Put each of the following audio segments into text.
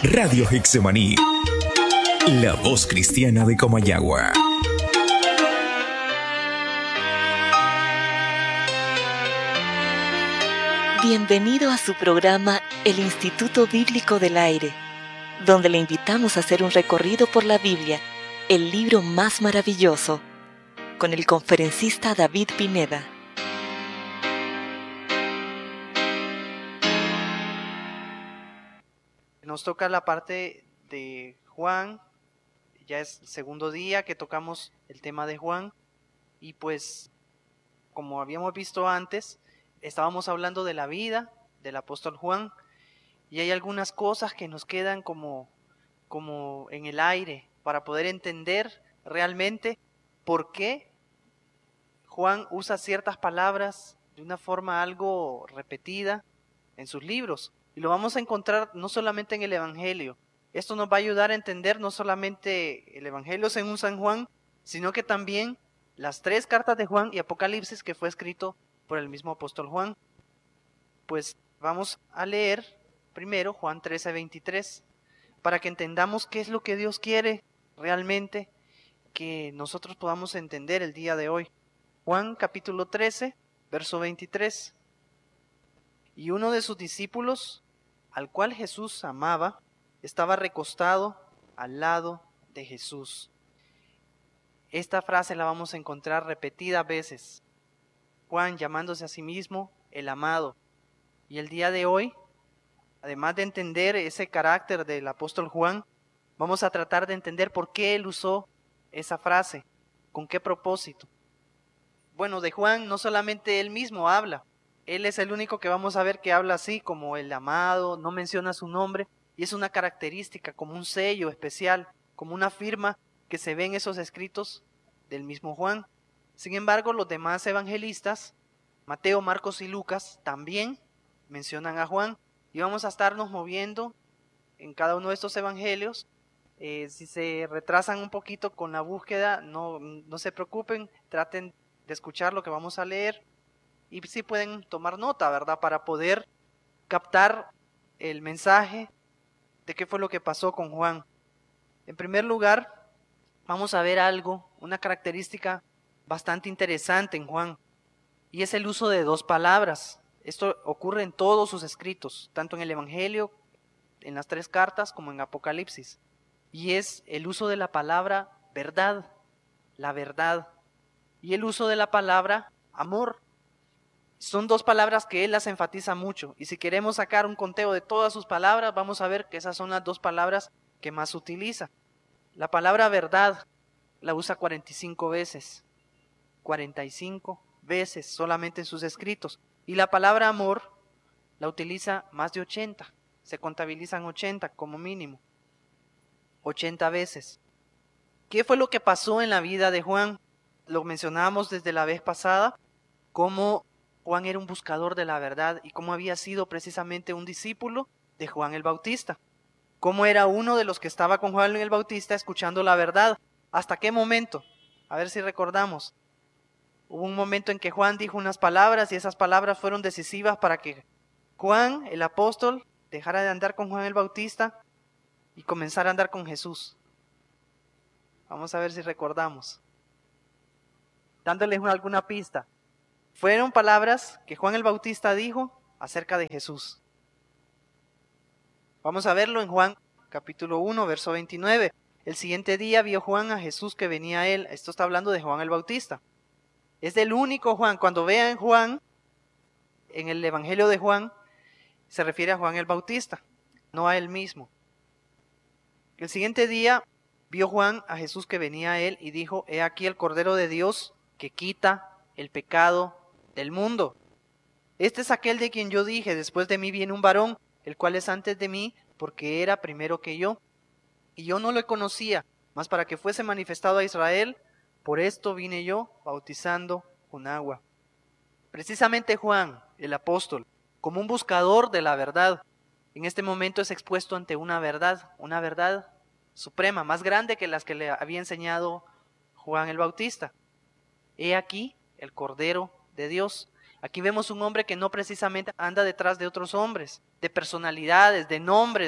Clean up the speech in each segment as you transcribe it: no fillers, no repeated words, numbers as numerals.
Radio Hexemaní, la voz cristiana de Comayagua. Bienvenido a su programa El Instituto Bíblico del Aire, donde le invitamos a hacer un recorrido por la Biblia, el libro más maravilloso, con el conferencista David Pineda. Nos toca la parte de Juan, ya es el segundo día que tocamos el tema de Juan, y pues, como habíamos visto antes, estábamos hablando de la vida del apóstol Juan, y hay algunas cosas que nos quedan como en el aire para poder entender realmente por qué Juan usa ciertas palabras de una forma algo repetida en sus libros. Y lo vamos a encontrar no solamente en el Evangelio. Esto nos va a ayudar a entender no solamente el Evangelio según San Juan, sino que también las 3 cartas de Juan y Apocalipsis que fue escrito por el mismo apóstol Juan. Pues vamos a leer primero Juan 13:23, para que entendamos qué es lo que Dios quiere realmente que nosotros podamos entender el día de hoy. Juan capítulo 13, verso 23. Y uno de sus discípulos, al cual Jesús amaba, estaba recostado al lado de Jesús. Esta frase la vamos a encontrar repetidas veces. Juan llamándose a sí mismo el amado. Y el día de hoy, además de entender ese carácter del apóstol Juan, vamos a tratar de entender por qué él usó esa frase, con qué propósito. Bueno, de Juan no solamente él mismo habla, él es el único que vamos a ver que habla así, como el amado, no menciona su nombre, y es una característica, como un sello especial, como una firma que se ve en esos escritos del mismo Juan. Sin embargo, los demás evangelistas, Mateo, Marcos y Lucas, también mencionan a Juan, y vamos a estarnos moviendo en cada uno de estos evangelios. Si se retrasan un poquito con la búsqueda, no se preocupen, traten de escuchar lo que vamos a leer, y sí pueden tomar nota, ¿verdad? Para poder captar el mensaje de qué fue lo que pasó con Juan. En primer lugar, vamos a ver algo, una característica bastante interesante en Juan, y es el uso de 2 palabras. Esto ocurre en todos sus escritos, tanto en el Evangelio, en las 3 cartas, como en Apocalipsis. Y es el uso de la palabra verdad, la verdad, y el uso de la palabra amor. Son 2 palabras que él las enfatiza mucho, y si queremos sacar un conteo de todas sus palabras, vamos a ver que esas son las 2 palabras que más utiliza. La palabra verdad la usa 45 veces, 45 veces solamente en sus escritos, y la palabra amor la utiliza más de 80, se contabilizan 80 como mínimo, 80 veces. ¿Qué fue lo que pasó en la vida de Juan? Lo mencionábamos desde la vez pasada, cómo Juan era un buscador de la verdad y cómo había sido precisamente un discípulo de Juan el Bautista. Cómo era uno de los que estaba con Juan el Bautista escuchando la verdad. ¿Hasta qué momento? A ver si recordamos. Hubo un momento en que Juan dijo unas palabras y esas palabras fueron decisivas para que Juan, el apóstol, dejara de andar con Juan el Bautista y comenzara a andar con Jesús. Vamos a ver si recordamos. Dándoles alguna pista. Fueron palabras que Juan el Bautista dijo acerca de Jesús. Vamos a verlo en Juan capítulo 1, verso 29. El siguiente día vio Juan a Jesús que venía a él. Esto está hablando de Juan el Bautista. Es del único Juan. Cuando vean Juan, en el Evangelio de Juan, se refiere a Juan el Bautista, no a él mismo. El siguiente día vio Juan a Jesús que venía a él y dijo: He aquí el Cordero de Dios que quita el pecado del mundo. Este es aquel de quien yo dije: después de mí viene un varón, el cual es antes de mí, porque era primero que yo. Y yo no lo conocía, mas para que fuese manifestado a Israel, por esto vine yo bautizando con agua. Precisamente Juan, el apóstol, como un buscador de la verdad, en este momento es expuesto ante una verdad suprema, más grande que las que le había enseñado Juan el Bautista. He aquí el Cordero de Dios. Aquí vemos un hombre que no precisamente anda detrás de otros hombres, de personalidades, de nombres,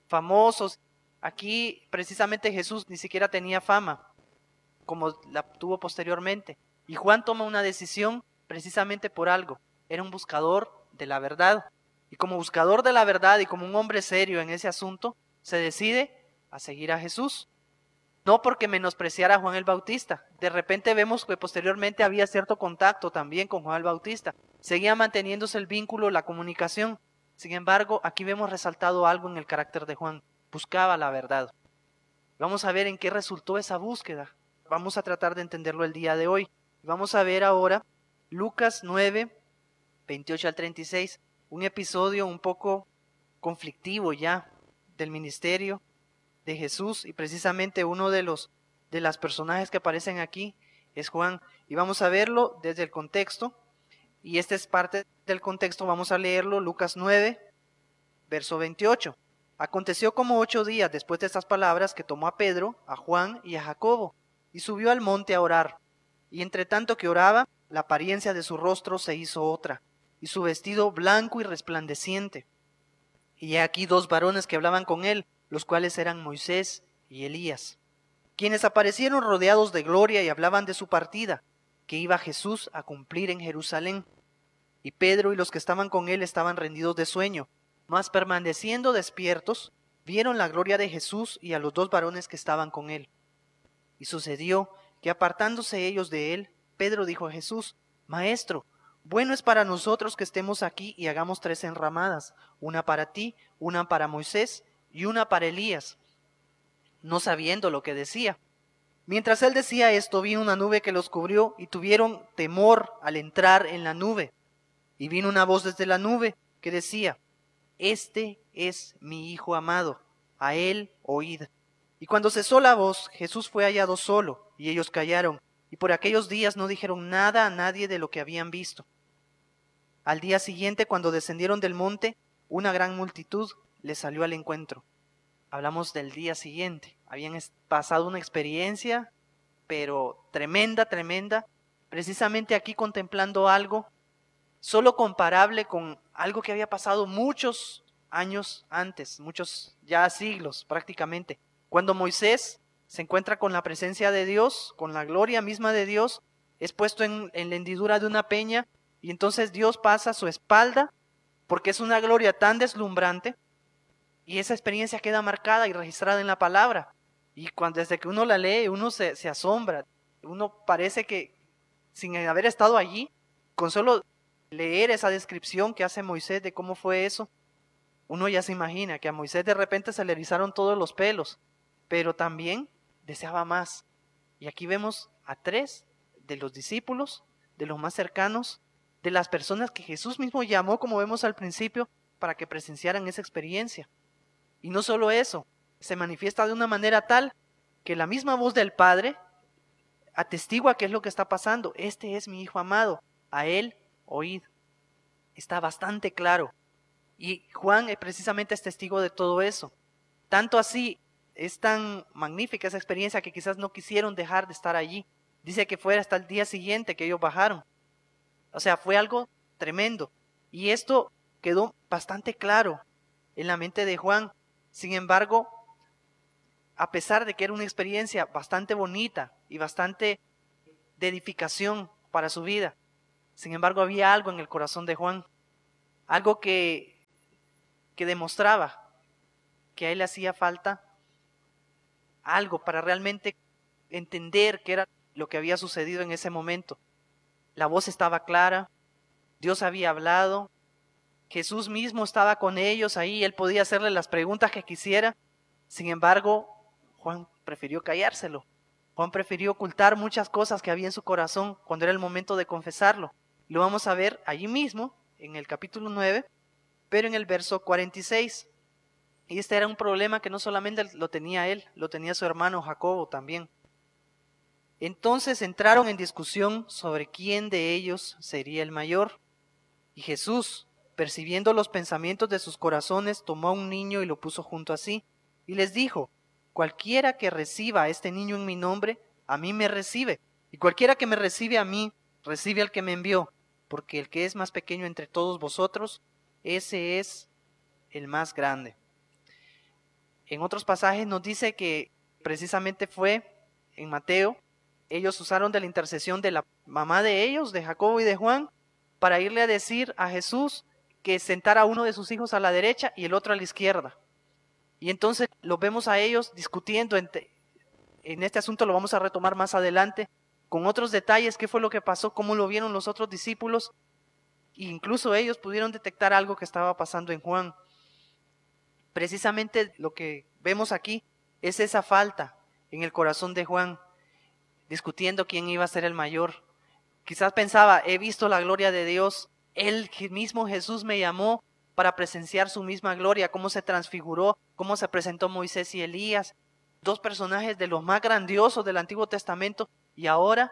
famosos. Aquí precisamente Jesús ni siquiera tenía fama, como la tuvo posteriormente. Y Juan toma una decisión precisamente por algo. Era un buscador de la verdad. Y como buscador de la verdad y como un hombre serio en ese asunto, se decide a seguir a Jesús. No porque menospreciara a Juan el Bautista. De repente vemos que posteriormente había cierto contacto también con Juan el Bautista. Seguía manteniéndose el vínculo, la comunicación. Sin embargo, aquí vemos resaltado algo en el carácter de Juan. Buscaba la verdad. Vamos a ver en qué resultó esa búsqueda. Vamos a tratar de entenderlo el día de hoy. Vamos a ver ahora Lucas 9, 28 al 36. Un episodio un poco conflictivo ya del ministerio de Jesús, y precisamente uno de las personajes que aparecen aquí es Juan, y vamos a verlo desde el contexto, y esta es parte del contexto. Vamos a leerlo, Lucas 9, verso 28. Aconteció como 8 días después de estas palabras que tomó a Pedro, a Juan y a Jacobo, y subió al monte a orar, y entre tanto que oraba, la apariencia de su rostro se hizo otra, y su vestido blanco y resplandeciente. Y he aquí 2 varones que hablaban con él, los cuales eran Moisés y Elías, quienes aparecieron rodeados de gloria y hablaban de su partida, que iba Jesús a cumplir en Jerusalén. Y Pedro y los que estaban con él estaban rendidos de sueño, mas permaneciendo despiertos, vieron la gloria de Jesús y a los 2 varones que estaban con él. Y sucedió que apartándose ellos de él, Pedro dijo a Jesús: Maestro, bueno es para nosotros que estemos aquí y hagamos 3 enramadas, una para ti, una para Moisés y una para Elías, no sabiendo lo que decía. Mientras él decía esto, vino una nube que los cubrió y tuvieron temor al entrar en la nube. Y vino una voz desde la nube que decía: Este es mi Hijo amado, a él oíd. Y cuando cesó la voz, Jesús fue hallado solo, y ellos callaron, y por aquellos días no dijeron nada a nadie de lo que habían visto. Al día siguiente, cuando descendieron del monte, una gran multitud les salió al encuentro. Hablamos del día siguiente. Habían pasado una experiencia, pero tremenda, tremenda, precisamente aquí contemplando algo solo comparable con algo que había pasado muchos años antes, muchos ya siglos prácticamente, cuando Moisés se encuentra con la presencia de Dios, con la gloria misma de Dios, es puesto en la hendidura de una peña, y entonces Dios pasa a su espalda, porque es una gloria tan deslumbrante, y esa experiencia queda marcada y registrada en la palabra. Y desde que uno la lee, uno se asombra. Uno parece que, sin haber estado allí, con solo leer esa descripción que hace Moisés de cómo fue eso, uno ya se imagina que a Moisés de repente se le erizaron todos los pelos, pero también deseaba más. Y aquí vemos a 3 de los discípulos, de los más cercanos, de las personas que Jesús mismo llamó, como vemos al principio, para que presenciaran esa experiencia. Y no solo eso, se manifiesta de una manera tal que la misma voz del Padre atestigua qué es lo que está pasando. Este es mi Hijo amado, a él oíd. Está bastante claro. Y Juan precisamente es testigo de todo eso. Tanto así, es tan magnífica esa experiencia que quizás no quisieron dejar de estar allí. Dice que fue hasta el día siguiente que ellos bajaron. O sea, fue algo tremendo. Y esto quedó bastante claro en la mente de Juan. Sin embargo, a pesar de que era una experiencia bastante bonita y bastante de edificación para su vida, sin embargo había algo en el corazón de Juan, algo que demostraba que a él le hacía falta algo para realmente entender qué era lo que había sucedido en ese momento. La voz estaba clara, Dios había hablado, Jesús mismo estaba con ellos ahí, él podía hacerle las preguntas que quisiera. Sin embargo, Juan prefirió callárselo. Juan prefirió ocultar muchas cosas que había en su corazón cuando era el momento de confesarlo. Lo vamos a ver allí mismo, en el capítulo 9, pero en el verso 46. Y este era un problema que no solamente lo tenía él, lo tenía su hermano Jacobo también. Entonces entraron en discusión sobre quién de ellos sería el mayor. Y Jesús, percibiendo los pensamientos de sus corazones, tomó a un niño y lo puso junto a sí, y les dijo: Cualquiera que reciba a este niño en mi nombre, a mí me recibe, y cualquiera que me recibe a mí, recibe al que me envió, porque el que es más pequeño entre todos vosotros, ese es el más grande. En otros pasajes nos dice que precisamente fue en Mateo, ellos usaron de la intercesión de la mamá de ellos, de Jacobo y de Juan, para irle a decir a Jesús que sentara a uno de sus hijos a la derecha y el otro a la izquierda. Y entonces los vemos a ellos discutiendo en este asunto, lo vamos a retomar más adelante, con otros detalles, qué fue lo que pasó, cómo lo vieron los otros discípulos, e incluso ellos pudieron detectar algo que estaba pasando en Juan. Precisamente lo que vemos aquí es esa falta en el corazón de Juan, discutiendo quién iba a ser el mayor. Quizás pensaba, he visto la gloria de Dios, el mismo Jesús me llamó para presenciar su misma gloria, cómo se transfiguró, cómo se presentó Moisés y Elías, dos personajes de los más grandiosos del Antiguo Testamento, y ahora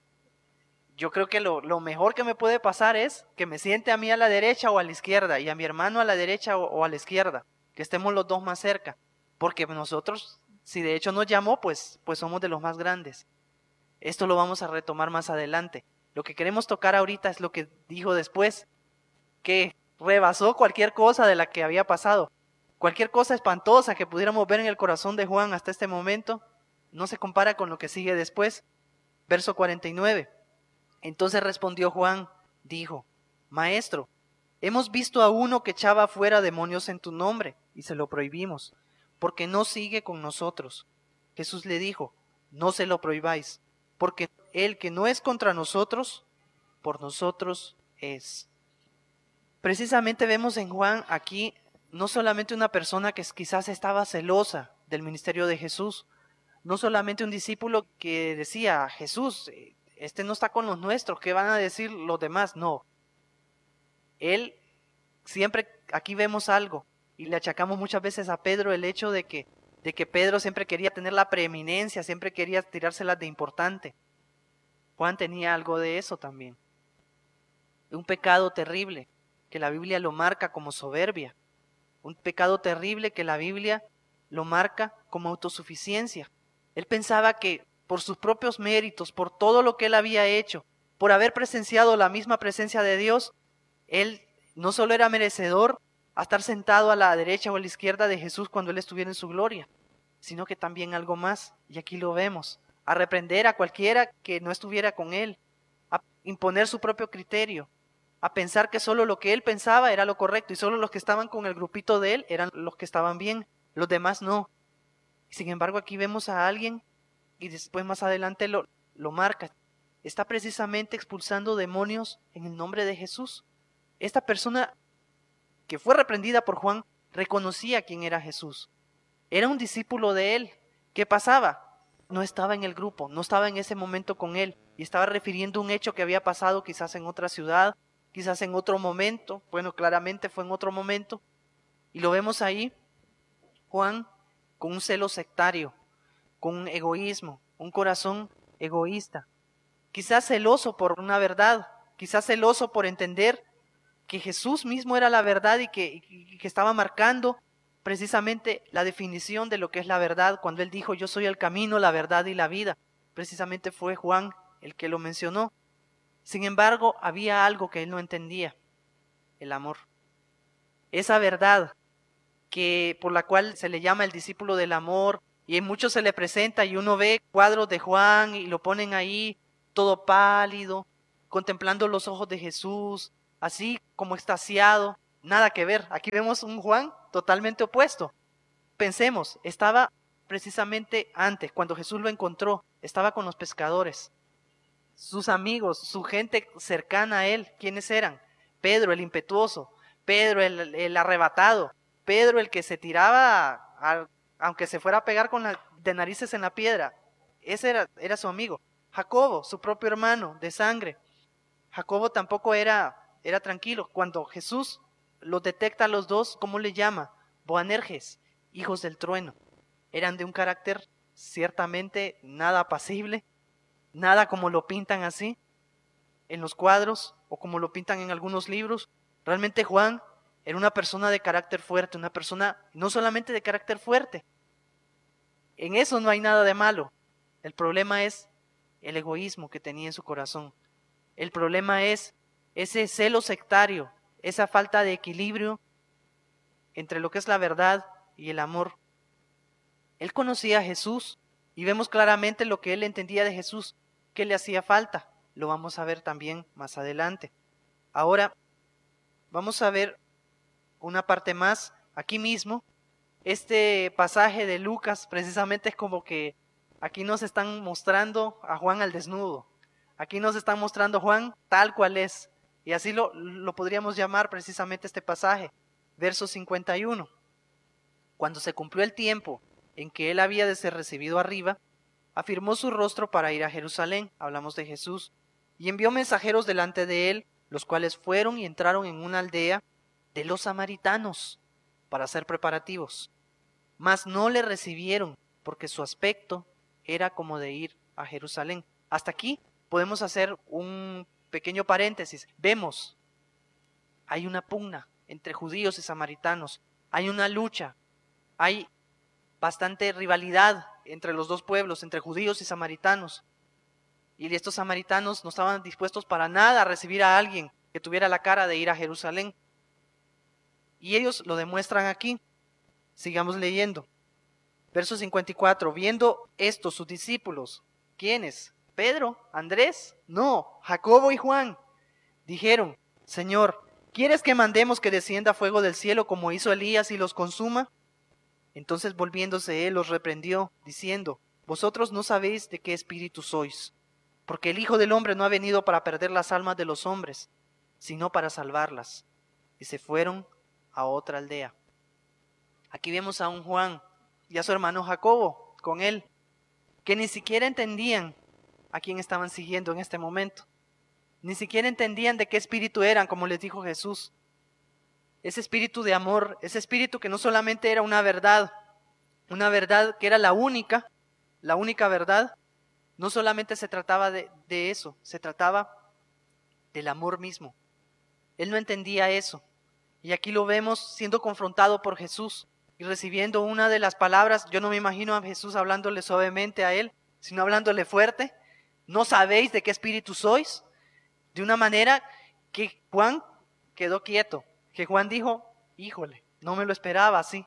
yo creo que lo mejor que me puede pasar es que me siente a mí a la derecha o a la izquierda, y a mi hermano a la derecha o a la izquierda, que estemos los dos más cerca, porque nosotros, si de hecho nos llamó, pues somos de los más grandes. Esto lo vamos a retomar más adelante. Lo que queremos tocar ahorita es lo que dijo después, que rebasó cualquier cosa de la que había pasado. Cualquier cosa espantosa que pudiéramos ver en el corazón de Juan hasta este momento, no se compara con lo que sigue después. Verso 49. Entonces respondió Juan, dijo, Maestro, hemos visto a uno que echaba fuera demonios en tu nombre, y se lo prohibimos, porque no sigue con nosotros. Jesús le dijo, no se lo prohibáis, porque el que no es contra nosotros, por nosotros es. Precisamente vemos en Juan aquí no solamente una persona que quizás estaba celosa del ministerio de Jesús, no solamente un discípulo que decía, Jesús, este no está con los nuestros, ¿qué van a decir los demás? No. Él siempre, aquí vemos algo, y le achacamos muchas veces a Pedro el hecho de que Pedro siempre quería tener la preeminencia, siempre quería tirárselas de importante. Juan tenía algo de eso también. Un pecado terrible que la Biblia lo marca como soberbia. Un pecado terrible que la Biblia lo marca como autosuficiencia. Él pensaba que por sus propios méritos, por todo lo que él había hecho, por haber presenciado la misma presencia de Dios, él no solo era merecedor a estar sentado a la derecha o a la izquierda de Jesús cuando él estuviera en su gloria, sino que también algo más, y aquí lo vemos, a reprender a cualquiera que no estuviera con él, a imponer su propio criterio, a pensar que solo lo que él pensaba era lo correcto y solo los que estaban con el grupito de él eran los que estaban bien, los demás no. Sin embargo, aquí vemos a alguien, y después más adelante lo marca, está precisamente expulsando demonios en el nombre de Jesús. Esta persona que fue reprendida por Juan reconocía quién era Jesús. Era un discípulo de él. ¿Qué pasaba? No estaba en el grupo, no estaba en ese momento con él, y estaba refiriendo un hecho que había pasado quizás en otra ciudad, quizás en otro momento. Bueno, claramente fue en otro momento, y lo vemos ahí, Juan, con un celo sectario, con un egoísmo, un corazón egoísta, quizás celoso por una verdad, quizás celoso por entender que Jesús mismo era la verdad y que estaba marcando precisamente la definición de lo que es la verdad. Cuando él dijo, yo soy el camino, la verdad y la vida, precisamente fue Juan el que lo mencionó. Sin embargo, había algo que él no entendía, el amor. Esa verdad por la cual se le llama el discípulo del amor, y en muchos se le presenta y uno ve cuadros de Juan y lo ponen ahí todo pálido, contemplando los ojos de Jesús, así como extasiado. Nada que ver, aquí vemos un Juan totalmente opuesto. Pensemos, estaba precisamente antes, cuando Jesús lo encontró, estaba con los pescadores. Sus amigos, su gente cercana a él, ¿quiénes eran? Pedro el impetuoso, Pedro el arrebatado, Pedro el que se tiraba, aunque se fuera a pegar de narices en la piedra. Ese era su amigo. Jacobo, su propio hermano de sangre. Jacobo tampoco era tranquilo. Cuando Jesús los detecta a los dos, ¿cómo le llama? Boanerges, hijos del trueno. Eran de un carácter ciertamente nada apacible, nada como lo pintan así en los cuadros o como lo pintan en algunos libros. Realmente Juan era una persona de carácter fuerte, una persona no solamente de carácter fuerte. En eso no hay nada de malo. El problema es el egoísmo que tenía en su corazón. El problema es ese celo sectario, esa falta de equilibrio entre lo que es la verdad y el amor. Él conocía a Jesús y vemos claramente lo que él entendía de Jesús, que le hacía falta. Lo vamos a ver también más adelante. Ahora vamos a ver una parte más aquí mismo. Este pasaje de Lucas precisamente es como que aquí nos están mostrando a Juan al desnudo. Aquí nos están mostrando a Juan tal cual es. Y así lo podríamos llamar precisamente este pasaje. Verso 51. Cuando se cumplió el tiempo en que él había de ser recibido arriba, afirmó su rostro para ir a Jerusalén, hablamos de Jesús, y envió mensajeros delante de él, los cuales fueron y entraron en una aldea de los samaritanos para hacer preparativos. Mas no le recibieron, porque su aspecto era como de ir a Jerusalén. Hasta aquí podemos hacer un pequeño paréntesis. Vemos, hay una pugna entre judíos y samaritanos, hay una lucha, hay bastante rivalidad entre los dos pueblos, entre judíos y samaritanos. Y estos samaritanos no estaban dispuestos para nada a recibir a alguien que tuviera la cara de ir a Jerusalén. Y ellos lo demuestran aquí. Sigamos leyendo. Verso 54. Viendo esto sus discípulos, ¿quiénes? ¿Pedro? ¿Andrés? No, Jacobo y Juan. Dijeron, Señor, ¿quieres que mandemos que descienda fuego del cielo como hizo Elías y los consuma? Entonces volviéndose él los reprendió, diciendo, vosotros no sabéis de qué espíritu sois, porque el Hijo del Hombre no ha venido para perder las almas de los hombres, sino para salvarlas. Y se fueron a otra aldea. Aquí vemos a un Juan y a su hermano Jacobo con él, que ni siquiera entendían a quién estaban siguiendo en este momento. Ni siquiera entendían de qué espíritu eran, como les dijo Jesús. Ese espíritu de amor, ese espíritu que no solamente era una verdad que era la única verdad, no solamente se trataba de eso, se trataba del amor mismo. Él no entendía eso. Y aquí lo vemos siendo confrontado por Jesús y recibiendo una de las palabras. Yo no me imagino a Jesús hablándole suavemente a él, sino hablándole fuerte. ¿No sabéis de qué espíritu sois? De una manera que Juan quedó quieto, que Juan dijo, híjole, no me lo esperaba así.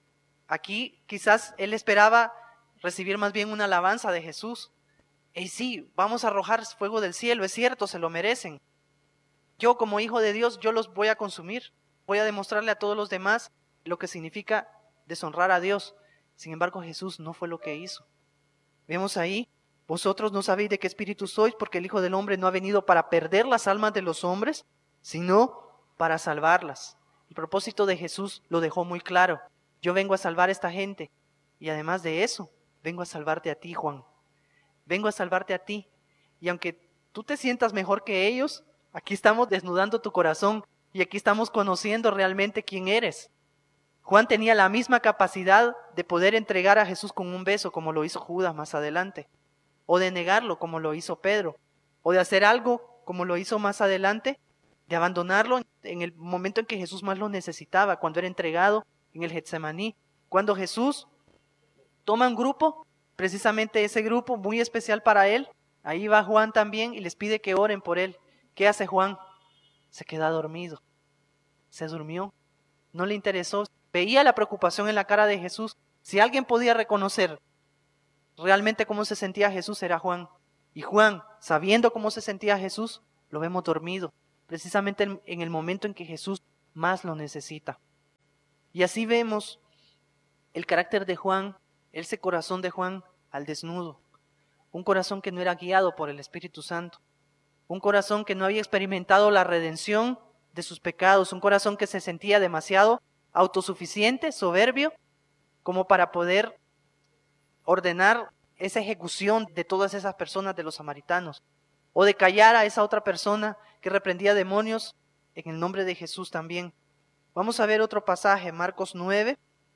Aquí quizás él esperaba recibir más bien una alabanza de Jesús. Y sí, vamos a arrojar fuego del cielo, es cierto, se lo merecen. Yo como hijo de Dios, yo los voy a consumir. Voy a demostrarle a todos los demás lo que significa deshonrar a Dios. Sin embargo, Jesús no fue lo que hizo. Vemos ahí, vosotros no sabéis de qué espíritu sois, porque el Hijo del Hombre no ha venido para perder las almas de los hombres, sino para salvarlas. El propósito de Jesús lo dejó muy claro. Yo vengo a salvar a esta gente. Y además de eso, vengo a salvarte a ti, Juan. Vengo a salvarte a ti. Y aunque tú te sientas mejor que ellos, aquí estamos desnudando tu corazón y aquí estamos conociendo realmente quién eres. Juan tenía la misma capacidad de poder entregar a Jesús con un beso como lo hizo Judas más adelante, o de negarlo como lo hizo Pedro, o de hacer algo como lo hizo más adelante, de abandonarlo en el momento en que Jesús más lo necesitaba, cuando era entregado en el Getsemaní. Cuando Jesús toma un grupo, precisamente ese grupo muy especial para él, ahí va Juan también y les pide que oren por él. ¿Qué hace Juan? Se queda dormido, se durmió, no le interesó. Veía la preocupación en la cara de Jesús. Si alguien podía reconocer realmente cómo se sentía Jesús, era Juan. Y Juan, sabiendo cómo se sentía Jesús, lo vemos dormido, precisamente en el momento en que Jesús más lo necesita. Y así vemos el carácter de Juan, ese corazón de Juan al desnudo. Un corazón que no era guiado por el Espíritu Santo. Un corazón que no había experimentado la redención de sus pecados. Un corazón que se sentía demasiado autosuficiente, soberbio, como para poder ordenar esa ejecución de todas esas personas de los samaritanos, o de callar a esa otra persona que reprendía demonios en el nombre de Jesús también. Vamos a ver otro pasaje, Marcos 9,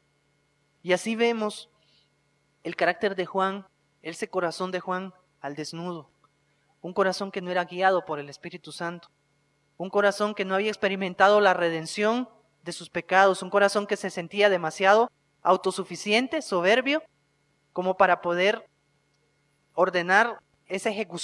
y así vemos el carácter de Juan, ese corazón de Juan al desnudo, un corazón que no era guiado por el Espíritu Santo, un corazón que no había experimentado la redención de sus pecados, un corazón que se sentía demasiado autosuficiente, soberbio, como para poder ordenar esa ejecución